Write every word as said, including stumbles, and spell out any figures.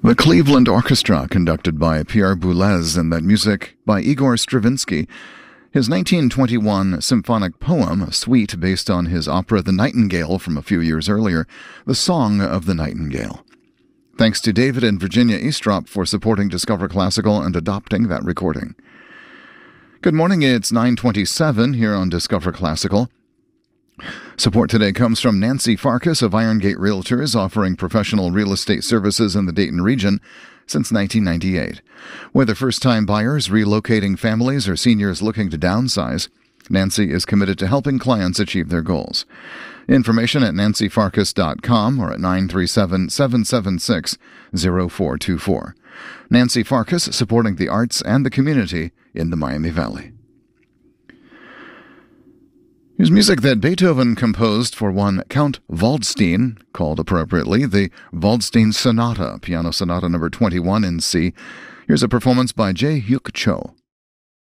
The Cleveland Orchestra, conducted by Pierre Boulez, and that music by Igor Stravinsky. His nineteen twenty-one symphonic poem, a suite based on his opera The Nightingale from a few years earlier, The Song of the Nightingale. Thanks to David and Virginia Eastrop for supporting Discover Classical and adopting that recording. Good morning, it's nine twenty-seven here on Discover Classical. Support today comes from Nancy Farkas of Iron Gate Realtors, offering professional real estate services in the Dayton region since nineteen ninety-eight. Whether first-time buyers, relocating families, or seniors looking to downsize, Nancy is committed to helping clients achieve their goals. Information at nancy farkas dot com or at nine three seven, seven seven six, zero four two four. Nancy Farkas, supporting the arts and the community in the Miami Valley. Here's music that Beethoven composed for one Count Waldstein, called appropriately the Waldstein Sonata, Piano Sonata number twenty-one in C. Here's a performance by Jae Hyuk Cho.